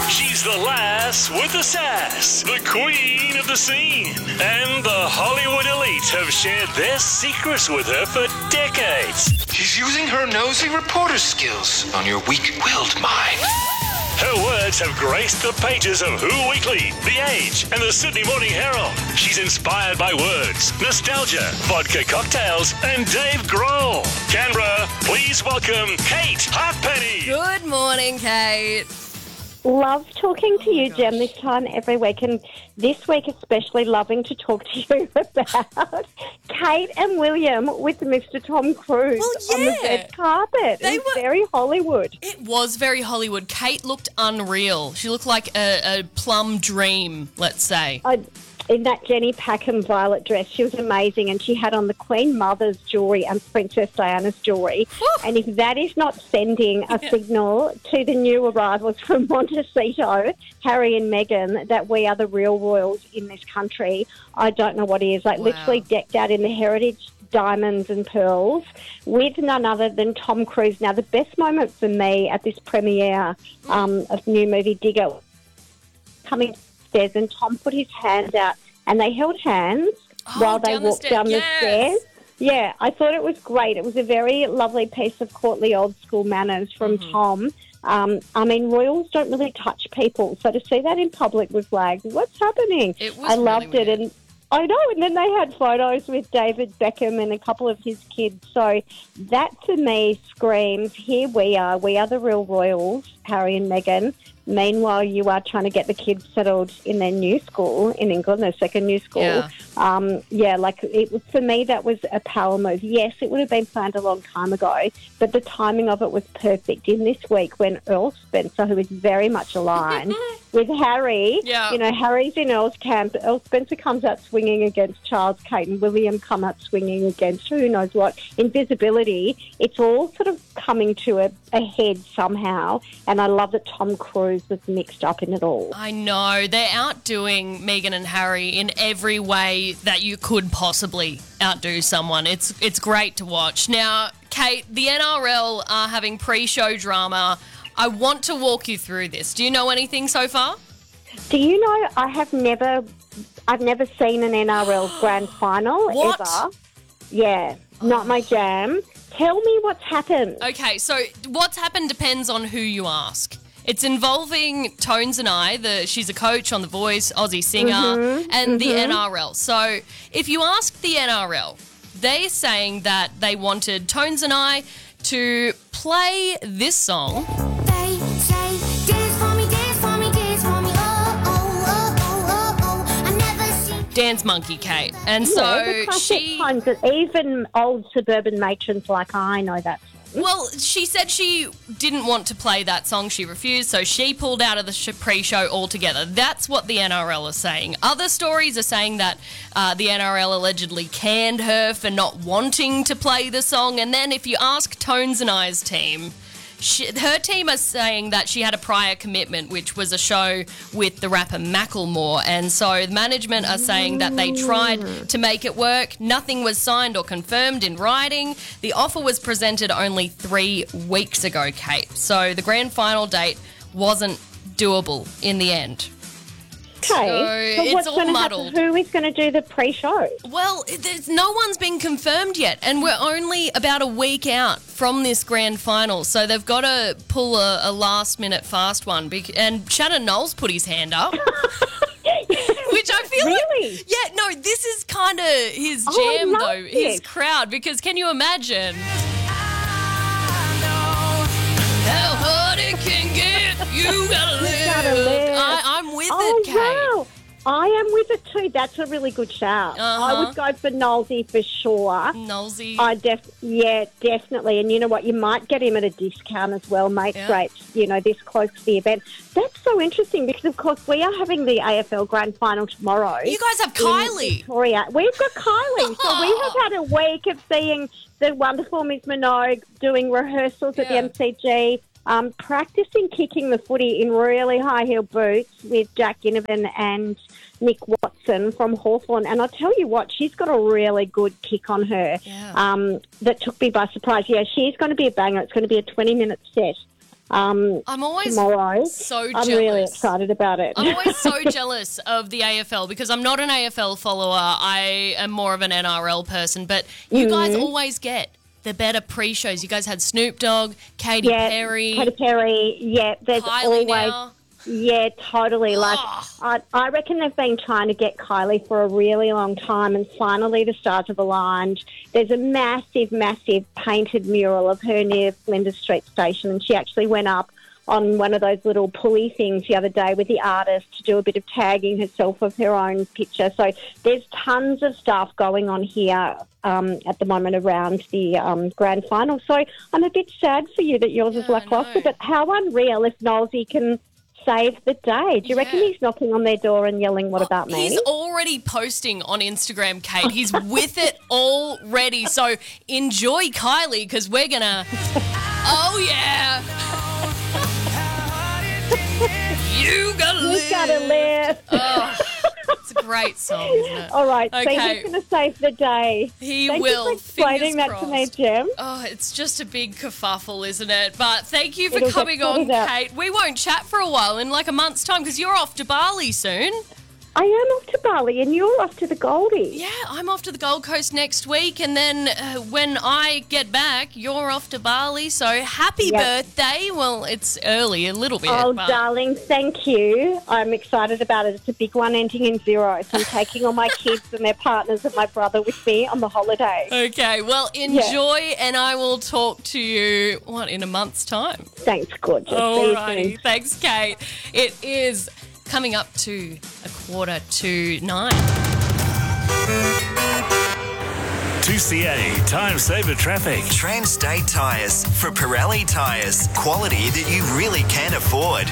She's the lass with the sass, the queen of the scene. And the Hollywood elite have shared their secrets with her for decades. She's using her nosy reporter skills on your weak-willed mind. Her words have graced the pages of Who Weekly, The Age, and the Sydney Morning Herald. She's inspired by words, nostalgia, vodka cocktails, and Dave Grohl. Canberra, please welcome Kate Halfpenny. Good morning, Kate. Love talking to you, Jem, this time every week, and this week especially loving to talk to you about Kate and William with Mr. Tom Cruise on the red carpet. It was very Hollywood. It was very Hollywood. Kate looked unreal. She looked like a plum dream, let's say. In that Jenny Packham violet dress, she was amazing, and she had on the Queen Mother's jewellery and Princess Diana's jewellery. And if that is not sending a signal to the new arrivals from Montecito, Harry and Meghan, that we are the real royals in this country, I don't know what is. Literally decked out in the heritage diamonds and pearls with none other than Tom Cruise. Now, the best moment for me at this premiere of the new movie Digger, coming upstairs, and Tom put his hands out and they held hands while they walked down the stairs. Yeah, I thought it was great. It was a very lovely piece of courtly old school manners from Tom. Royals don't really touch people, so to see that in public was like, what's happening? I loved it. And I know, and then they had photos with David Beckham and a couple of his kids. So that to me screams, here we are the real royals, Harry and Meghan. Meanwhile, you are trying to get the kids settled in their new school in England, their second new school. For me, that was a power move. Yes, it would have been planned a long time ago, but the timing of it was perfect. In this week, when Earl Spencer, who is very much aligned with Harry, Harry's in Earl's camp. Earl Spencer comes out swinging against Charles, Kate and William come out swinging against who knows what. Invisibility. It's all sort of coming to a head somehow, and I love that Tom Cruise was mixed up in it all. I know. They're outdoing Meghan and Harry in every way that you could possibly outdo someone. It's great to watch. Now, Kate, the NRL are having pre-show drama. I want to walk you through this. Do you know anything so far? Do you know, I've never seen an NRL grand final ever. Yeah, not my jam. Tell me what's happened. Okay, so what's happened depends on who you ask. It's involving Tones and I, she's a coach on The Voice, Aussie singer, and the NRL. So if you ask the NRL, they're saying that they wanted Tones and I to play this song. They say, dance for me, dance for me, dance for me, oh, oh, oh, oh, oh, I never seen... Dance Monkey, Kate. And the classic times that even old suburban matrons like I know that song. Well, she said she didn't want to play that song. She refused, so she pulled out of the pre-show altogether. That's what the NRL are saying. Other stories are saying that the NRL allegedly canned her for not wanting to play the song. And then if you ask Tones and I's team, her team are saying that she had a prior commitment, which was a show with the rapper Macklemore. And so the management are saying that they tried to make it work. Nothing was signed or confirmed in writing. The offer was presented only 3 weeks ago, Kate. So the grand final date wasn't doable in the end. Okay, so it's all muddled. Who is going to do the pre-show? Well, no one's been confirmed yet, and we're only about a week out from this grand final, so they've got to pull a last-minute fast one. And Shannon Knowles put his hand up, which I feel really? This is kind of his jam, though, his crowd, because can you imagine? How hard it can get, you gotta live. I'm with it, Kate. Wow. I am with it too. That's a really good shout. I would go for Knowlesy for sure. Knowlesy. Definitely. And you know what? You might get him at a discount as well, mate. Yeah. Great, this close to the event. That's so interesting because, of course, we are having the AFL Grand Final tomorrow. You guys have Kylie. Victoria. We've got Kylie. So we have had a week of seeing the wonderful Miss Minogue doing rehearsals at the MCG. Practicing kicking the footy in really high-heel boots with Jack Ginnivan and Nick Watson from Hawthorn. And I'll tell you what, she's got a really good kick on her that took me by surprise. Yeah, she's going to be a banger. It's going to be a 20-minute set. I'm always tomorrow. so I'm jealous. really excited about it. I'm always so jealous of the AFL because I'm not an AFL follower. I am more of an NRL person. But you guys always get the better pre-shows. You guys had Snoop Dogg, Katy Perry. Katy Perry, there's Kylie always... now. Yeah, totally. Like, I reckon they've been trying to get Kylie for a really long time, and finally the stars have aligned. There's a massive, massive painted mural of her near Flinders Street Station, and she actually went up on one of those little pulley things the other day with the artist to do a bit of tagging herself of her own picture. So there's tons of stuff going on here at the moment around the grand final. So I'm a bit sad for you that yours is lacklustre, but how unreal if Nosey can save the day. Do you reckon he's knocking on their door and yelling, "What about me?" He's already posting on Instagram, Kate. He's with it already. So enjoy Kylie because we're going to... Oh, yeah. You gotta live. Oh, it's a great song, isn't it? all right, so Okay. he's going to save the day. He Thank will. you for explaining Fingers that to me, crossed. Jem. Oh, it's just a big kerfuffle, isn't it? But thank you for It'll get coming on, sorted out. Kate. We won't chat for a while in like a month's time because you're off to Bali soon. I am off to Bali and you're off to the Goldie. Yeah, I'm off to the Gold Coast next week, and then when I get back, you're off to Bali. So happy birthday! Well, it's early a little bit. Oh, but... darling, thank you. I'm excited about it. It's a big one ending in 0. So I'm taking all my kids and their partners and my brother with me on the holiday. Okay, well, enjoy, and I will talk to you, in a month's time? Thanks, gorgeous. See you Alrighty, soon. thanks, Kate. It is coming up to 8:45. 2CA Time Saver Traffic. Transstate Tyres for Pirelli Tyres. Quality that you really can afford.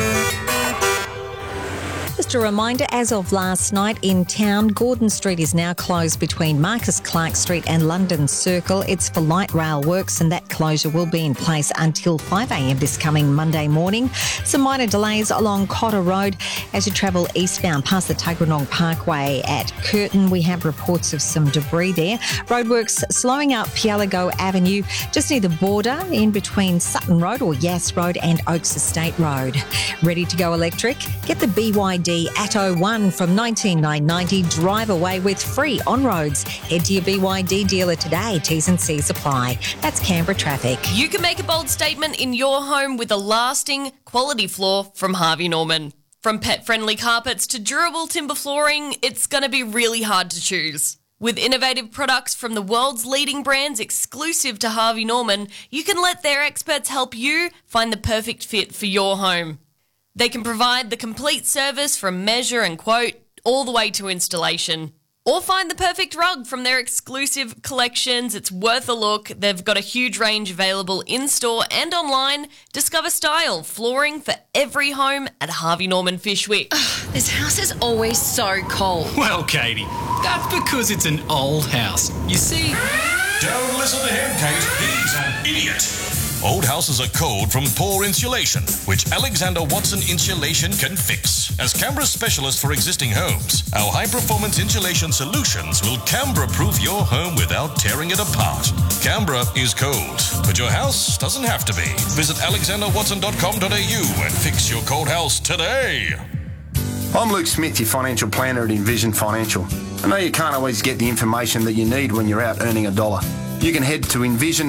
Just a reminder, as of last night in town, Gordon Street is now closed between Marcus Clark Street and London Circle. It's for light rail works, and that closure will be in place until 5 a.m. this coming Monday morning. Some minor delays along Cotter Road as you travel eastbound past the Tuggeranong Parkway at Curtin. We have reports of some debris there. Roadworks slowing up Pielago Avenue just near the border in between Sutton Road or Yass Road and Oaks Estate Road. Ready to go electric? Get the BYD Atto 1 from $19,990. Drive away with free on-roads. Head to your BYD dealer today. T's and C's apply. That's Canberra Traffic. You can make a bold statement in your home with a lasting quality floor from Harvey Norman. From pet-friendly carpets to durable timber flooring, it's going to be really hard to choose. With innovative products from the world's leading brands exclusive to Harvey Norman, you can let their experts help you find the perfect fit for your home. They can provide the complete service from measure and quote all the way to installation. Or find the perfect rug from their exclusive collections. It's worth a look. They've got a huge range available in-store and online. Discover style, flooring for every home at Harvey Norman Fishwick. This house is always so cold. Well, Katie, that's because it's an old house. You see... Don't listen to him, Kate. He's an idiot. Old houses are cold from poor insulation, which Alexander Watson Insulation can fix. As Canberra's specialist for existing homes, our high-performance insulation solutions will Canberra-proof your home without tearing it apart. Canberra is cold, but your house doesn't have to be. Visit alexanderwatson.com.au and fix your cold house today. I'm Luke Smith, your financial planner at Envision Financial. I know you can't always get the information that you need when you're out earning a dollar. You can head to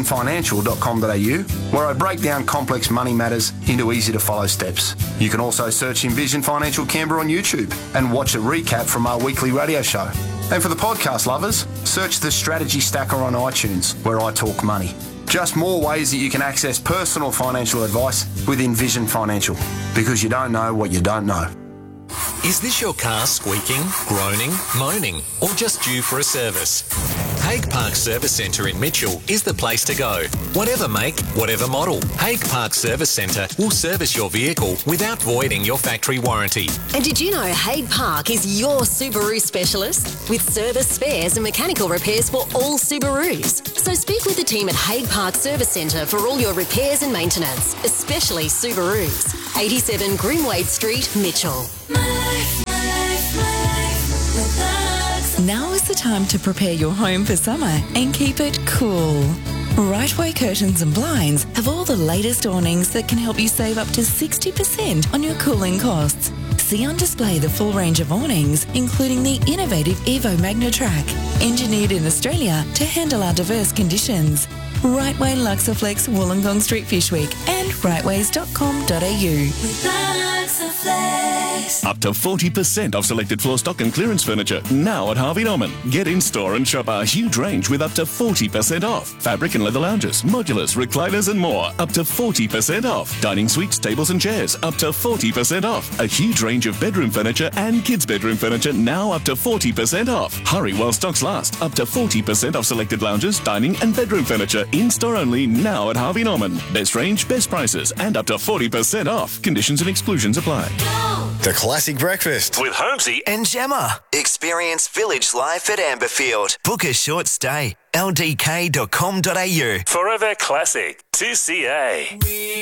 envisionfinancial.com.au, where I break down complex money matters into easy-to-follow steps. You can also search Envision Financial Canberra on YouTube and watch a recap from our weekly radio show. And for the podcast lovers, search the Strategy Stacker on iTunes, where I talk money. Just more ways that you can access personal financial advice with Envision Financial, because you don't know what you don't know. Is this your car squeaking, groaning, moaning, or just due for a service? Hague Park Service Centre in Mitchell is the place to go. Whatever make, whatever model, Hague Park Service Centre will service your vehicle without voiding your factory warranty. And did you know Hague Park is your Subaru specialist? With service, spares and mechanical repairs for all Subarus. So speak with the team at Hague Park Service Centre for all your repairs and maintenance, especially Subarus. 87 Grimwade Street, Mitchell. Now is the time to prepare your home for summer and keep it cool. Rightway Curtains and Blinds have all the latest awnings that can help you save up to 60% on your cooling costs. See on display the full range of awnings, including the innovative Evo MagnaTrack, engineered in Australia to handle our diverse conditions. Rightway Luxaflex, Wollongong Street, Fishwick, and rightways.com.au. Up to 40% off selected floor stock and clearance furniture now at Harvey Norman. Get in store and shop our huge range with up to 40% off. Fabric and leather lounges, modulars, recliners and more up to 40% off. Dining suites, tables and chairs up to 40% off. A huge range of bedroom furniture and kids bedroom furniture now up to 40% off. Hurry while stocks last. Up to 40% off selected lounges, dining and bedroom furniture in store only now at Harvey Norman. Best range, best prices and up to 40% off. Conditions and exclusions apply. The Classic Breakfast with Holmesy and Gemma. Experience village life at Amberfield. Book a short stay. ldk.com.au. Forever Classic 2CA.